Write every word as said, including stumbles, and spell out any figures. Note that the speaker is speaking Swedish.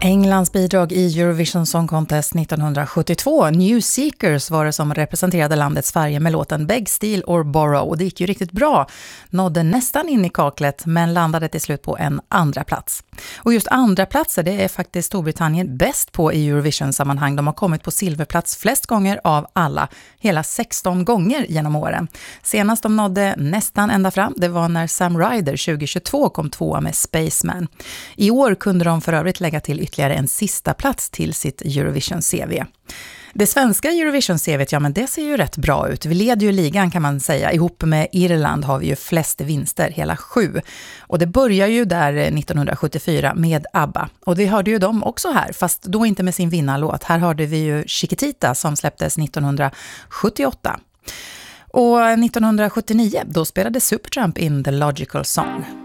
Englands bidrag i Eurovision Song Contest nittonhundrasjuttiotvå, New Seekers, var det som representerade landet Sverige med låten Beg, Steal or Borrow, och det gick ju riktigt bra. Nådde nästan in i kaklet men landade till slut på en andra plats. Och just andra platser, det är faktiskt Storbritannien bäst på i Eurovision-sammanhang. De har kommit på silverplats flest gånger av alla, hela sexton gånger genom åren. Senast de nådde nästan ända fram, det var när Sam Ryder tjugohundratjugotvå kom tvåa med Spaceman. I år kunde de för övrigt lägga till ytterligare en sista plats till sitt Eurovision-C V. Det svenska Eurovision-C V, ja men det ser ju rätt bra ut. Vi leder ju ligan kan man säga. Ihop med Irland har vi ju flest vinster, hela sju. Och det börjar ju där nittonhundrasjuttiofyra med ABBA. Och vi hörde ju dem också här, fast då inte med sin vinnarlåt. Här hörde vi ju Chiquitita som släpptes nittonhundrasjuttioåtta. Och nittonhundrasjuttionio, då spelade Supertramp in The Logical Song.